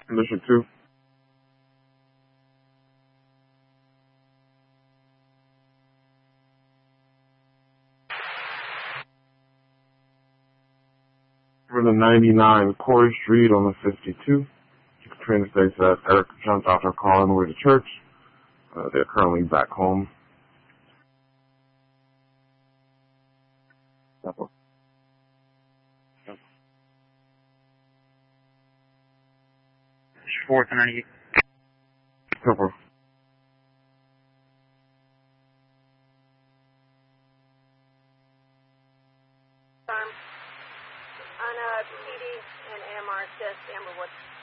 Condition 2. For the 99 Corey Street on the 52. Katrina states that Eric jumped out her car on the way to church. They're currently back home. 4th and 98. Copy. On PD and AMR test, Amber, what's